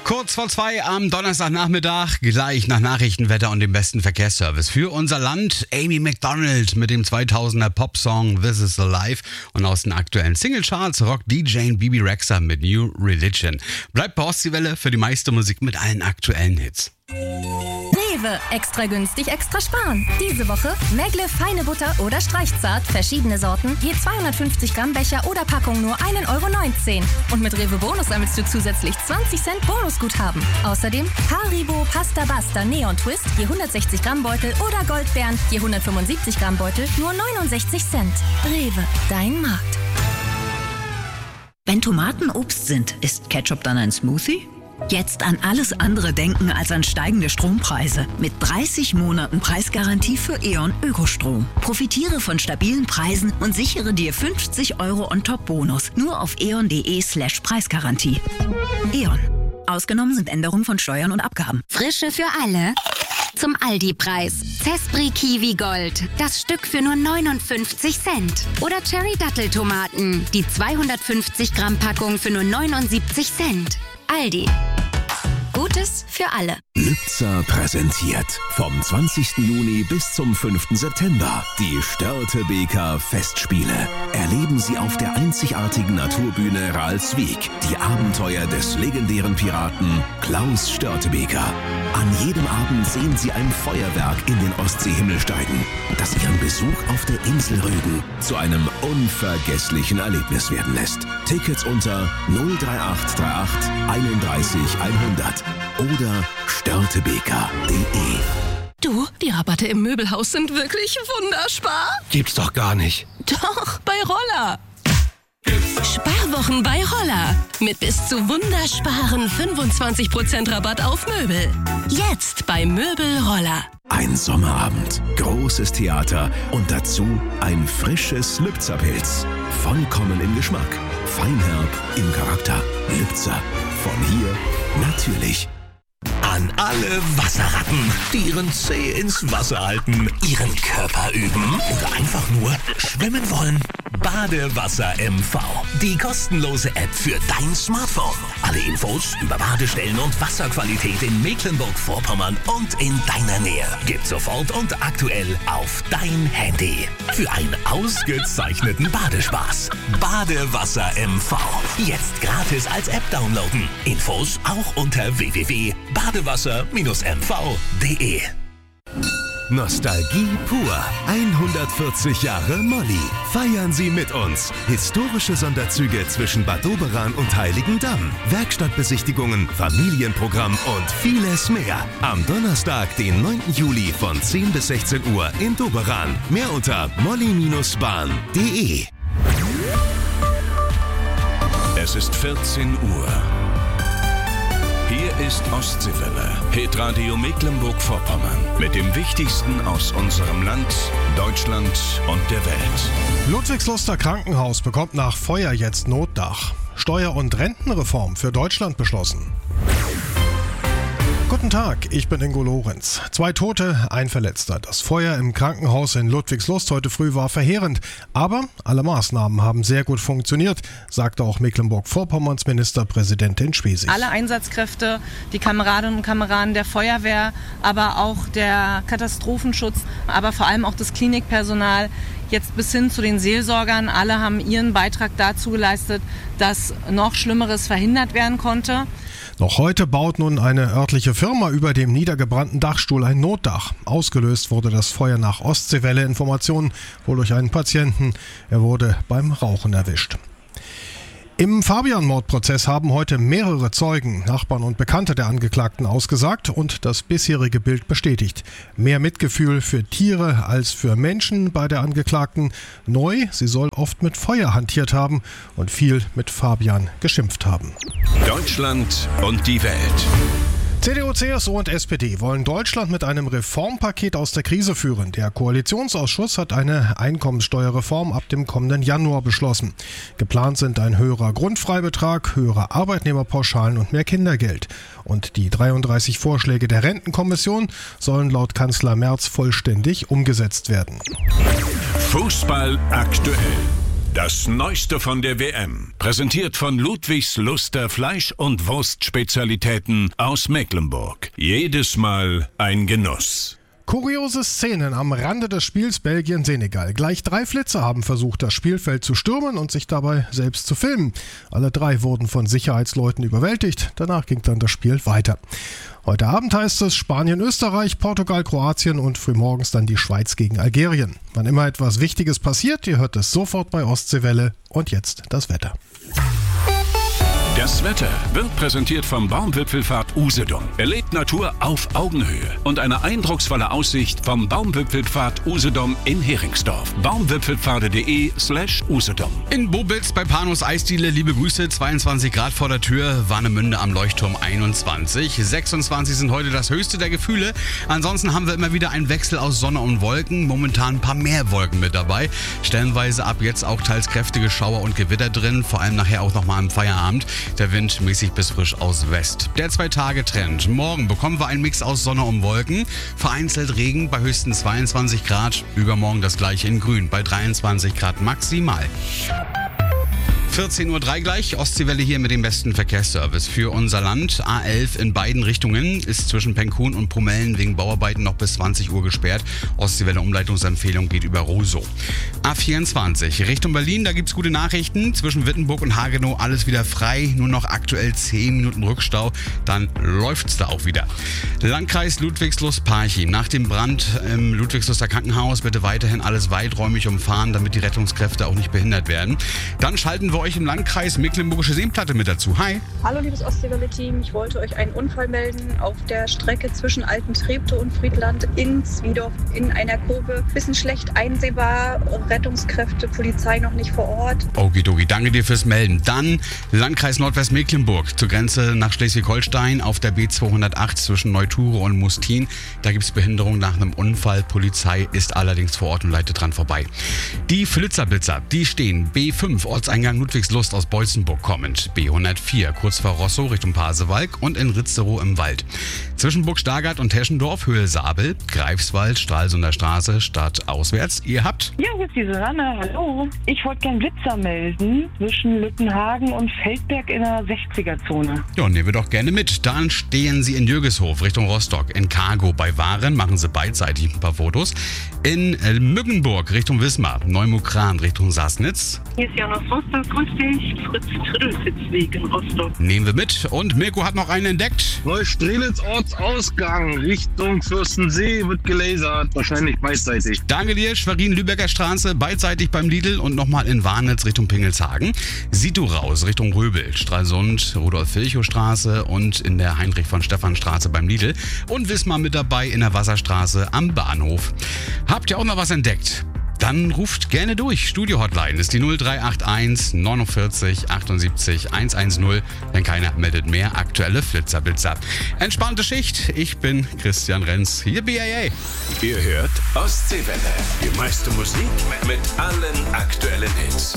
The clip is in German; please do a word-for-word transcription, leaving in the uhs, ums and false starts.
Kurz vor zwei am Donnerstagnachmittag, gleich nach Nachrichtenwetter und dem besten Verkehrsservice für unser Land. Amy Macdonald mit dem zweitausender Popsong This Is Alive und aus den aktuellen Singlecharts rockt D J Bibi Rexha mit New Religion. Bleibt bei Ostseewelle für die meiste Musik mit allen aktuellen Hits. Rewe, extra günstig, extra sparen. Diese Woche Megle feine Butter oder Streichzart, verschiedene Sorten, je zweihundertfünfzig Gramm Becher oder Packung nur ein Euro neunzehn. Und mit Rewe Bonus sammelst du zusätzlich zwanzig Cent Bonusguthaben. Außerdem Haribo Pasta Basta Neon Twist, je hundertsechzig Gramm Beutel oder Goldbeeren, je hundertfünfundsiebzig Gramm Beutel, nur neunundsechzig Cent. Rewe, dein Markt. Wenn Tomaten Obst sind, ist Ketchup dann ein Smoothie? Jetzt an alles andere denken als an steigende Strompreise. Mit dreißig Monaten Preisgarantie für E.ON Ökostrom. Profitiere von stabilen Preisen und sichere dir fünfzig Euro On-Top-Bonus. Nur auf eon.de slash Preisgarantie. E.ON. Ausgenommen sind Änderungen von Steuern und Abgaben. Frische für alle. Zum Aldi-Preis. Zespri Kiwi Gold. Das Stück für nur neunundfünfzig Cent. Oder Cherry Datteltomaten. Die zweihundertfünfzig Gramm Packung für nur neunundsiebzig Cent. Aldi. Gutes für alle. Lübzer präsentiert vom zwanzigsten Juni bis zum fünften September die Störtebeker Festspiele. Erleben Sie auf der einzigartigen Naturbühne Ralswiek die Abenteuer des legendären Piraten Klaus Störtebeker. An jedem Abend sehen Sie ein Feuerwerk in den Ostseehimmel steigen, das Ihren Besuch auf der Insel Rügen zu einem unvergesslichen Erlebnis werden lässt. Tickets unter null drei acht drei acht einunddreißig hundert oder störtebeker punkt de. Du, die Rabatte im Möbelhaus sind wirklich wunderspar. Gibt's doch gar nicht. Doch, bei Roller. Sparwochen bei Roller. Mit bis zu wundersparen fünfundzwanzig Prozent Rabatt auf Möbel. Jetzt bei Möbel Roller. Ein Sommerabend, großes Theater und dazu ein frisches Lübzer Pilz. Vollkommen im Geschmack, feinherb im Charakter. Lübzer, von hier natürlich. An alle Wasserratten, die ihren Zeh ins Wasser halten, ihren Körper üben oder einfach nur schwimmen wollen. Badewasser M V, die kostenlose App für dein Smartphone. Alle Infos über Badestellen und Wasserqualität in Mecklenburg-Vorpommern und in deiner Nähe gibt's sofort und aktuell auf dein Handy. Für einen ausgezeichneten Badespaß. Badewasser M V. Jetzt gratis als App downloaden. Infos auch unter w w w punkt badewasser Bindestrich m v punkt de. Nostalgie pur. hundertvierzig Jahre Molly. Feiern Sie mit uns. Historische Sonderzüge zwischen Bad Doberan und Heiligendamm. Werkstattbesichtigungen, Familienprogramm und vieles mehr. Am Donnerstag, den neunten Juli von zehn bis sechzehn Uhr in Doberan. Mehr unter molly bahn punkt de. Es ist vierzehn Uhr. Hier ist Ostseewelle, Hitradio Mecklenburg-Vorpommern. Mit dem Wichtigsten aus unserem Land, Deutschland und der Welt. Ludwigsluster Krankenhaus bekommt nach Feuer jetzt Notdach. Steuer- und Rentenreform für Deutschland beschlossen. Guten Tag, ich bin Ingo Lorenz. Zwei Tote, ein Verletzter. Das Feuer im Krankenhaus in Ludwigslust heute früh war verheerend. Aber alle Maßnahmen haben sehr gut funktioniert, sagte auch Mecklenburg-Vorpommerns Ministerpräsidentin Schwesig. Alle Einsatzkräfte, die Kameradinnen und Kameraden der Feuerwehr, aber auch der Katastrophenschutz, aber vor allem auch das Klinikpersonal, jetzt bis hin zu den Seelsorgern, alle haben ihren Beitrag dazu geleistet, dass noch Schlimmeres verhindert werden konnte. Noch heute baut nun eine örtliche Firma über dem niedergebrannten Dachstuhl ein Notdach. Ausgelöst wurde das Feuer nach Ostseewelle-Informationen wohl durch einen Patienten. Er wurde beim Rauchen erwischt. Im Fabian-Mordprozess haben heute mehrere Zeugen, Nachbarn und Bekannte der Angeklagten ausgesagt und das bisherige Bild bestätigt. Mehr Mitgefühl für Tiere als für Menschen bei der Angeklagten. Neu, sie soll oft mit Feuer hantiert haben und viel mit Fabian geschimpft haben. Deutschland und die Welt. C D U, C S U und S P D wollen Deutschland mit einem Reformpaket aus der Krise führen. Der Koalitionsausschuss hat eine Einkommenssteuerreform ab dem kommenden Januar beschlossen. Geplant sind ein höherer Grundfreibetrag, höhere Arbeitnehmerpauschalen und mehr Kindergeld. Und die dreiunddreißig Vorschläge der Rentenkommission sollen laut Kanzler Merz vollständig umgesetzt werden. Fußball aktuell. Das Neueste von der W M. Präsentiert von Ludwigs Luster Fleisch- und Wurstspezialitäten aus Mecklenburg. Jedes Mal ein Genuss. Kuriose Szenen am Rande des Spiels Belgien-Senegal. Gleich drei Flitzer haben versucht, das Spielfeld zu stürmen und sich dabei selbst zu filmen. Alle drei wurden von Sicherheitsleuten überwältigt. Danach ging dann das Spiel weiter. Heute Abend heißt es Spanien, Österreich, Portugal, Kroatien und frühmorgens dann die Schweiz gegen Algerien. Wann immer etwas Wichtiges passiert, ihr hört es sofort bei Ostseewelle. Und jetzt das Wetter. Das Wetter wird präsentiert vom Baumwipfelpfad Usedom. Erlebt Natur auf Augenhöhe und eine eindrucksvolle Aussicht vom Baumwipfelpfad Usedom in Heringsdorf. baumwipfelpfade.de slash Usedom. In Bobitz bei Panos Eisdiele, liebe Grüße, zweiundzwanzig Grad vor der Tür, Warnemünde am Leuchtturm einundzwanzig. sechsundzwanzig sind heute das höchste der Gefühle. Ansonsten haben wir immer wieder einen Wechsel aus Sonne und Wolken. Momentan ein paar mehr Wolken mit dabei. Stellenweise ab jetzt auch teils kräftige Schauer und Gewitter drin, vor allem nachher auch nochmal im Feierabend. Der Wind mäßig bis frisch aus West. Der Zwei-Tage-Trend. Morgen bekommen wir einen Mix aus Sonne und Wolken. Vereinzelt Regen bei höchstens zweiundzwanzig Grad. Übermorgen das gleiche in Grün bei dreiundzwanzig Grad maximal. vierzehn Uhr drei gleich, Ostseewelle hier mit dem besten Verkehrsservice für unser Land. A elf in beiden Richtungen ist zwischen Penkhuhn und Promellen wegen Bauarbeiten noch bis zwanzig Uhr gesperrt. Ostseewelle Umleitungsempfehlung geht über Rosow. A vierundzwanzig Richtung Berlin, da gibt's gute Nachrichten. Zwischen Wittenburg und Hagenow alles wieder frei. Nur noch aktuell zehn Minuten Rückstau, dann läuft's da auch wieder. Landkreis Ludwigslust-Parchim. Nach dem Brand im Ludwigsluster Krankenhaus bitte weiterhin alles weiträumig umfahren, damit die Rettungskräfte auch nicht behindert werden. Dann schalten wir euch im Landkreis Mecklenburgische Seenplatte mit dazu. Hi. Hallo liebes Ostseewelle-Team, ich wollte euch einen Unfall melden auf der Strecke zwischen Alten Treptow und Friedland in Zwiedorf in einer Kurve. Bisschen schlecht einsehbar, Rettungskräfte, Polizei noch nicht vor Ort. Okidoki, danke dir fürs Melden. Dann Landkreis Nordwestmecklenburg zur Grenze nach Schleswig-Holstein auf der B zweihundertacht zwischen Neuture und Mustin. Da gibt es Behinderung nach einem Unfall. Polizei ist allerdings vor Ort und leitet dran vorbei. Die Flitzerblitzer, die stehen B fünf, Ortseingang Ludwigslust aus Beutzenburg kommend. B hundertvier, kurz vor Rostow Richtung Pasewalk und in Ritzerow im Wald. Zwischen Burg Stargard und Teschendorf, Höhe Sabel, Greifswald, Stralsunder Straße, Stadt auswärts. Ihr habt? Ja, hier ist die Susanne, hallo. Ich wollte gern Blitzer melden zwischen Lüttenhagen und Feldberg in der sechziger-Zone. Ja, nehmen wir doch gerne mit. Dann stehen Sie in Jürgeshof Richtung Rostock. In Cargo bei Waren machen Sie beidseitig ein paar Fotos. In Mückenburg Richtung Wismar. Neumukran Richtung Sassnitz. Hier ist Janos Rostock, grüß dich. Fritz Trittelsitzweg in Rostock. Nehmen wir mit. Und Mirko hat noch einen entdeckt. Neustrelitz Ortsausgang Richtung Fürstensee wird gelasert. Wahrscheinlich beidseitig. Danke dir. Schwerin-Lübecker Straße beidseitig beim Lidl und nochmal in Warnitz Richtung Pingelshagen. Situ raus Richtung Röbel. Stralsund, Rudolf-Virchow-Straße und in der Heinrich-von-Stephan-Straße beim Lidl. Und Wismar mit dabei in der Wasserstraße am Bahnhof. Habt ihr auch noch was entdeckt? Dann ruft gerne durch. Studio-Hotline ist die null drei acht eins neunundvierzig achtundsiebzig hundertzehn. Wenn keiner meldet mehr, aktuelle Flitzerblitzer. Entspannte Schicht. Ich bin Christian Renz. Hier B A A. Ihr hört Ostseewelle. Die meiste Musik mit allen aktuellen Hits.